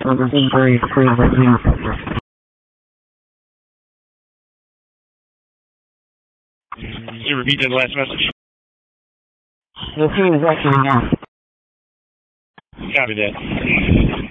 You repeat that last message? The team is actually now. Copy that.